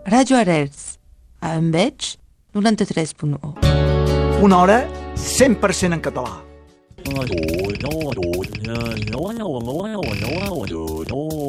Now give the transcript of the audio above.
Ràdio Arrels, a Enveig, 93.1. Una hora 100% en català.